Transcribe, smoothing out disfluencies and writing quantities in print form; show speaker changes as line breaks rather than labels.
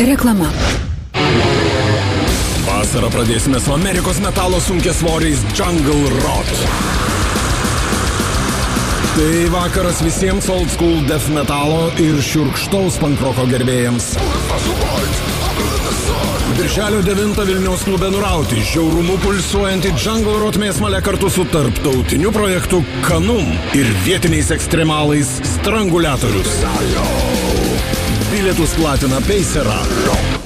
Reklama.
Vasarą pradėsime su Amerikos metalo sunkiasvoriais Jungle Rot. Tai vakaras visiems old school death metalo ir šiurkštaus pankroko gerbėjams. Birželio 9 Vilniaus klube nurauti žiaurumu pulsuojantį Jungle Rot mėsmalę kartu su tarptautiniu projektu Kanum ir vietiniais ekstremalais Stranguliatorius. Bilietus platina Paysera.